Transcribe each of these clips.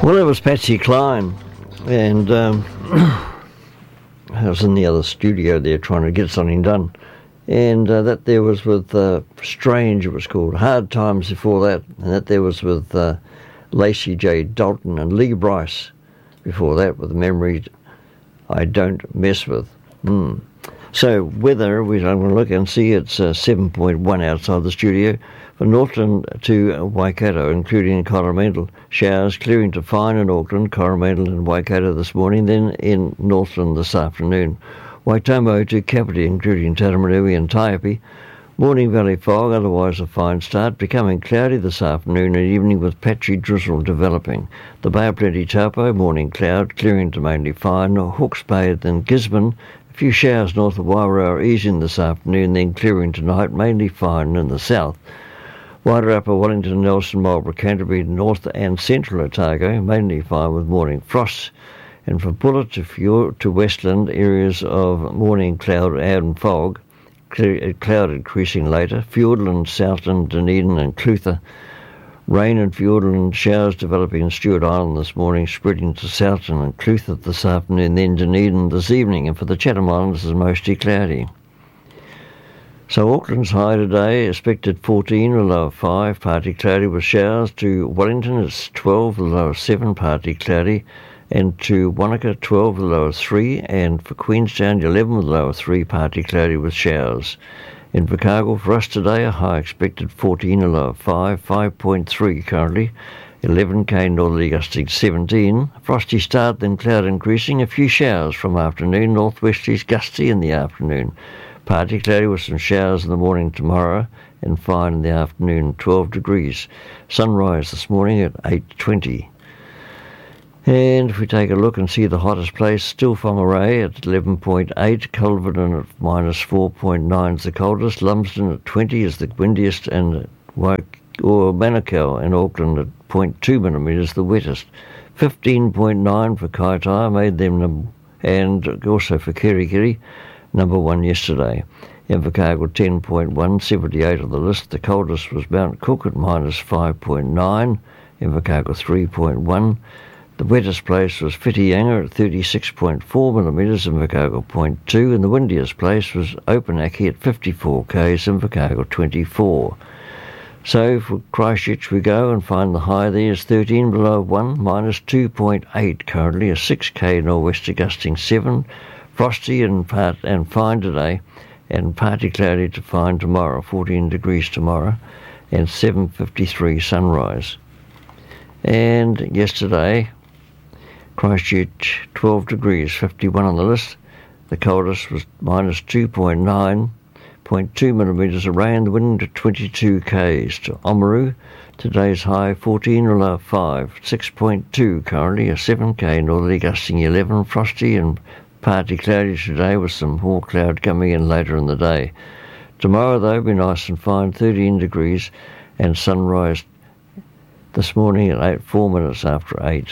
Well, it was Patsy Cline, and I was in the other studio there trying to get something done, and that there was with Strange, it was called, Hard Times before that, and that there was with Lacey J. Dalton and Lee Brice before that with Memory I Don't Mess With. So weather, I'm going to look and see it's 7.1 outside the studio. From Northland to Waikato, including Coromandel, showers clearing to fine in Auckland, Coromandel and Waikato this morning, then in Northland this afternoon. Waitomo to Kapiti, including Taramanui and Taiapi. Morning valley fog, otherwise a fine start, becoming cloudy this afternoon and evening with patchy drizzle developing. The Bay of Plenty Taupo, morning cloud, clearing to mainly fine. Hawke's Bay, then Gisborne. A few showers north of Wairau easing this afternoon, then clearing tonight, mainly fine in the south. Wairarapa, Wellington, Nelson, Marlborough, Canterbury, North and Central Otago, mainly fine with morning frosts. And from Bulla to Westland, areas of morning cloud and fog, cloud increasing later. Fiordland, Southland, Dunedin and Clutha. Rain in Fiordland, showers developing in Stewart Island this morning, spreading to Southland and Clutha this afternoon, then Dunedin this evening. And for the Chatham Islands, it's mostly cloudy. So Auckland's high today, expected 14, a low of 5, partly cloudy with showers. To Wellington, it's 12, a low of 7, partly cloudy. And to Wanaka, 12, a low of 3. And for Queenstown, 11, a low of 3, partly cloudy with showers. In Invercargill, for us today, a high expected 14, a low of 5, 5.3 currently. 11k northerly gusting 17. Frosty start, then cloud increasing. A few showers from afternoon, northwesterlies gusty in the afternoon. Partly cloudy with some showers in the morning tomorrow and fine in the afternoon, 12 degrees. Sunrise this morning at 8:20. And if we take a look and see the hottest place, still Whangarei at 11.8, Culverden at minus 4.9 is the coldest, Lumsden at 20 is the windiest, and Manukau in Auckland at 0.2 millimetres the wettest. 15.9 for Kaitaia, made them, and also for Kerikeri, number 1 yesterday. Invercargill 10.1, 78 on the list. The coldest was Mount Cook at minus 5.9, Invercargill 3.1. The wettest place was Whitianga at 36.4 millimetres, Invercargill 0.2, and the windiest place was Opunaki at 54 k's, Invercargill 24. So for Christchurch we go and find the high there is 13 below 1, minus 2.8 currently, a 6k nor'wester gusting 7. Frosty and fine today, and partly cloudy to fine tomorrow, 14 degrees tomorrow, and 7:53 sunrise. And yesterday, Christchurch 12 degrees, 51 on the list. The coldest was minus 2.9, 0.2 millimetres of rain, the wind to 22 k's. To Oamaru, today's high 14, a low 5, 6.2 currently, a 7k northerly gusting 11, frosty and partly cloudy today with some more cloud coming in later in the day. Tomorrow, though, be nice and fine, 13 degrees, and sunrise this morning at 4 minutes after 8.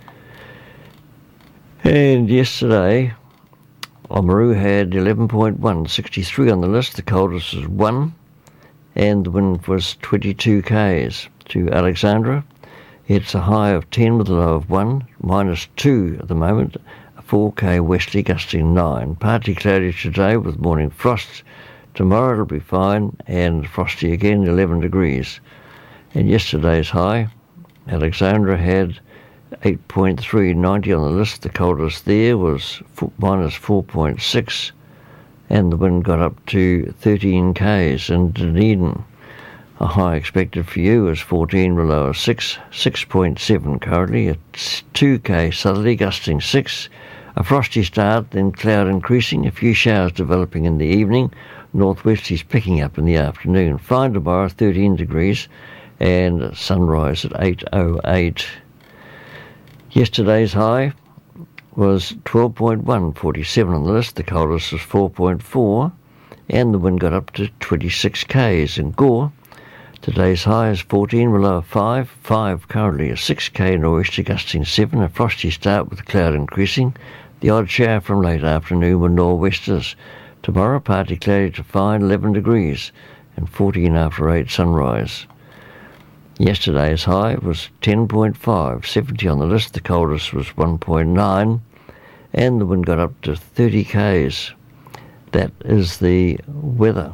And yesterday, Oamaru had 11.1, 63 on the list. The coldest was 1, and the wind was 22 k's. To Alexandra, it's a high of 10 with a low of 1, minus 2 at the moment. 4k westerly gusting 9. Partly cloudy today with morning frosts. Tomorrow it'll be fine and frosty again, 11 degrees. And yesterday's high, Alexandra had 8.3, 90 on the list. The coldest there was minus 4.6, and the wind got up to 13 k's. And Dunedin, a high expected for you is 14, below of 6, 6.7 currently. It's 2k southerly gusting 6. A frosty start, then cloud increasing, a few showers developing in the evening. Northwesterlies picking up in the afternoon. Fine tomorrow, 13 degrees, and sunrise at 8:08. Yesterday's high was 12.1, 47 on the list. The coldest was 4.4, and the wind got up to 26 k's. In Gore, today's high is 14, below 5, 5 currently, a 6k nor'easter gusting 7, a frosty start with the cloud increasing. The odd shower from late afternoon with nor'westers. Tomorrow, partly cloudy to fine, 11 degrees, and 14 after 8 sunrise. Yesterday's high was 10.5, 70 on the list. The coldest was 1.9, and the wind got up to 30 k's. That is the weather.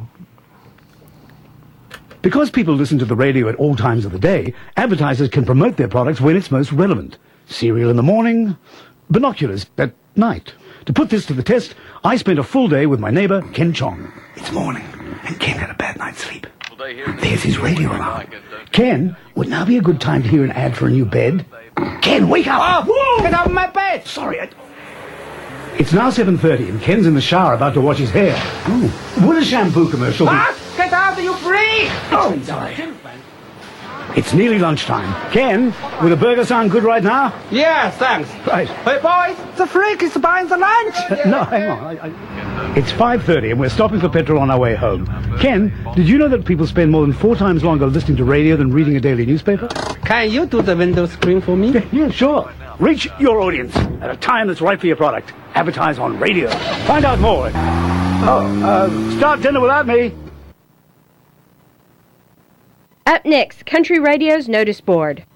Because people listen to the radio at all times of the day, advertisers can promote their products when it's most relevant. Cereal in the morning, binoculars at night. To put this to the test, I spent a full day with my neighbour, Ken Chong. It's morning, and Ken had a bad night's sleep. There's his radio alarm. Ken, would now be a good time to hear an ad for a new bed? Ken, wake up! Oh, get out of my bed! Sorry, It's now 7:30 and Ken's in the shower about to wash his hair. Ooh, would a shampoo commercial be... Get out, you free! Oh, sorry. It's nearly lunchtime. Ken, will the burger sound good right now? Yeah, thanks. Right. Hey, boys, the freak is buying the lunch! No, hang on. It's 5:30 and we're stopping for petrol on our way home. Ken, did you know that people spend more than 4 times longer listening to radio than reading a daily newspaper? Can you do the window screen for me? Yeah, sure. Reach your audience at a time that's right for your product. Advertise on radio. Find out more. Start dinner without me. Up next, Country Radio's Notice Board.